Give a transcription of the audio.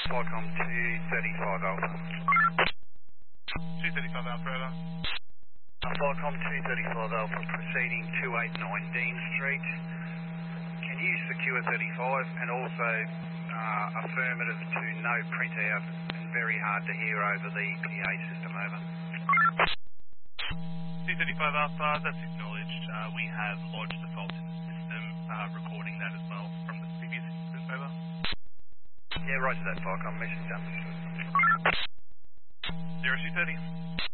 Qualcomm 235 Alpha. 235 Alpha, over. Qualcomm 235 Alpha proceeding 289 Dean Street. Can you secure 35 and also affirmative to no printout and very hard to hear over the PA system, over. 235 Alpha, that's acknowledged. We have lodged the fault in the system, recording that as well from the previous incident, over. Yeah, right to that, Qualcomm. Mission done. 0230.